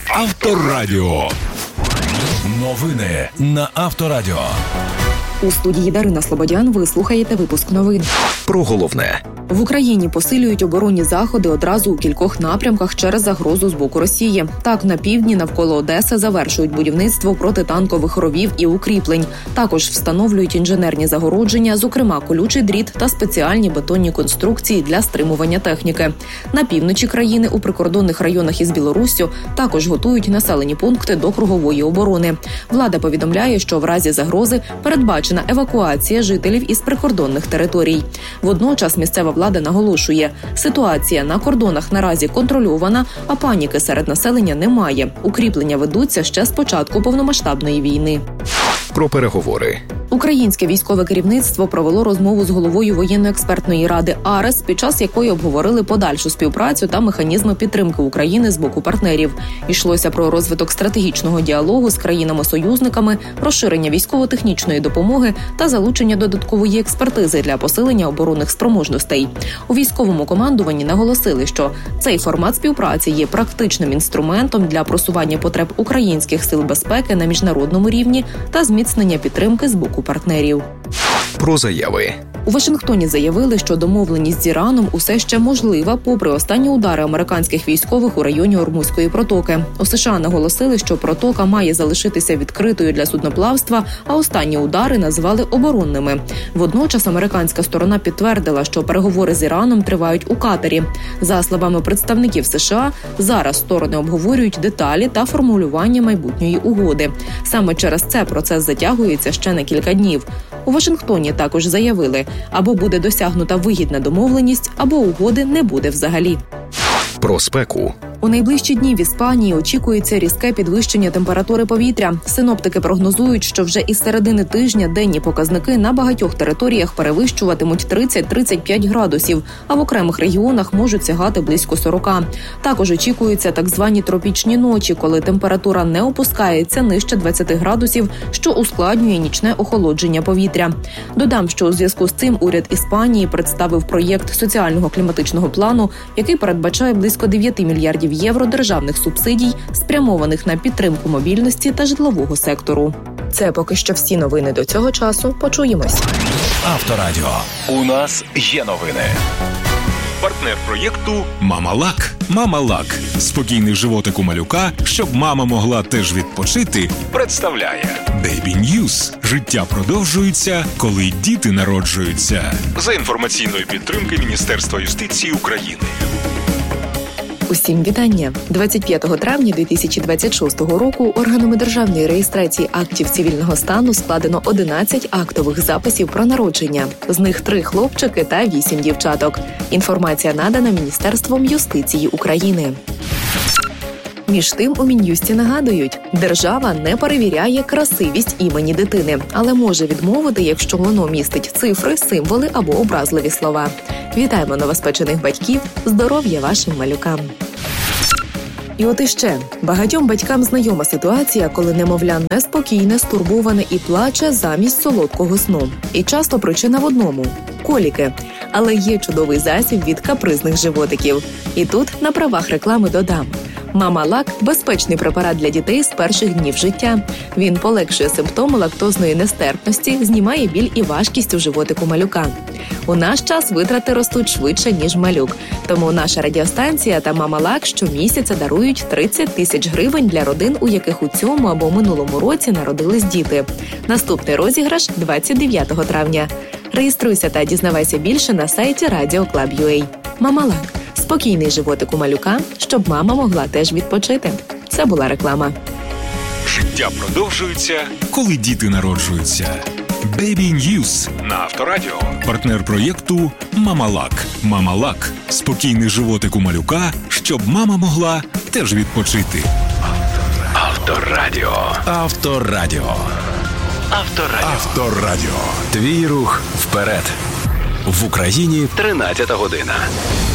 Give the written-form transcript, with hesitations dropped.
Авторадіо. Новини на Авторадіо. У студії Дарина Слободян ви слухаєте випуск новин. Про головне. В Україні посилюють оборонні заходи одразу у кількох напрямках через загрозу з боку Росії. Так, на півдні навколо Одеси завершують будівництво протитанкових ровів і укріплень. Також встановлюють інженерні загородження, зокрема колючий дріт та спеціальні бетонні конструкції для стримування техніки. На півночі країни у прикордонних районах із Білоруссю також готують населені пункти до кругової оборони. Влада повідомляє, що в разі загрози передбачена евакуація жителів із прикордонних територій. Водночас місцева влада наголошує, ситуація на кордонах наразі контрольована, а паніки серед населення немає. Укріплення ведуться ще з початку повномасштабної війни. Про переговори. Українське військове керівництво провело розмову з головою воєнно-експертної ради АРЕС, під час якої обговорили подальшу співпрацю та механізми підтримки України з боку партнерів. Йшлося про розвиток стратегічного діалогу з країнами-союзниками, розширення військово-технічної допомоги та залучення додаткової експертизи для посилення оборонних спроможностей. У військовому командуванні наголосили, що цей формат співпраці є практичним інструментом для просування потреб українських сил безпеки на міжнародному рівні та зміцнення підтримки з боку партнерів. Про заяви. У Вашингтоні заявили, що домовленість з Іраном усе ще можлива, попри останні удари американських військових у районі Ормузької протоки. У США наголосили, що протока має залишитися відкритою для судноплавства, а останні удари назвали оборонними. Водночас американська сторона підтвердила, що переговори з Іраном тривають у Катарі. За словами представників США, зараз сторони обговорюють деталі та формулювання майбутньої угоди. Саме через це процес затягується ще на кілька днів. У Вашингтоні також заявили, або буде досягнута вигідна домовленість, або угоди не буде взагалі. Про спеку. У найближчі дні в Іспанії очікується різке підвищення температури повітря. Синоптики прогнозують, що вже із середини тижня денні показники на багатьох територіях перевищуватимуть 30-35 градусів, а в окремих регіонах можуть сягати близько 40. Також очікуються так звані тропічні ночі, коли температура не опускається нижче 20 градусів, що ускладнює нічне охолодження повітря. Додам, що у зв'язку з цим уряд Іспанії представив проєкт соціального кліматичного плану, який передбачає близько 9 мільярдів євро державних субсидій, спрямованих на підтримку мобільності та житлового сектору. Це поки що всі новини до цього часу. Почуємось. Авторадіо. У нас є новини. Партнер проєкту «Мама-Лак». «Мама-Лак» – спокійний животик у малюка, щоб мама могла теж відпочити, представляє Baby News. Життя продовжується, коли діти народжуються. За інформаційної підтримки Міністерства юстиції України. Усім вітання! 25 травня 2026 року органами державної реєстрації актів цивільного стану складено 11 актових записів про народження. З них 3 хлопчики та 8 дівчаток. Інформація надана Міністерством юстиції України. Між тим, у Мін'юсті нагадують, держава не перевіряє красивість імені дитини, але може відмовити, якщо воно містить цифри, символи або образливі слова. Вітаємо новоспечених батьків, здоров'я вашим малюкам! І от іще. Багатьом батькам знайома ситуація, коли немовля неспокійне, стурбоване і плаче замість солодкого сну. І часто причина в одному – коліки. Але є чудовий засіб від капризних животиків. І тут на правах реклами додам. «Мама-Лак» – безпечний препарат для дітей з перших днів життя. Він полегшує симптоми лактозної нестерпності, знімає біль і важкість у животику малюка. У наш час витрати ростуть швидше, ніж малюк. Тому наша радіостанція та «Мама-Лак» щомісяця дарують 30 тисяч гривень для родин, у яких у цьому або минулому році народились діти. Наступний розіграш – 29 травня. Реєструйся та дізнавайся більше на сайті Radio.Club.ua. «Мама-Лак» – спокійний животик у малюка, щоб мама могла теж відпочити. Це була реклама. Життя продовжується, коли діти народжуються. Baby News на Авторадіо. Партнер проєкту «Мама-Лак». «Мама-Лак» – спокійний животик у малюка, щоб мама могла теж відпочити. Авторадіо. Авторадіо. Авторадіо. Авторадіо. Твій рух вперед. В Україні 13 година.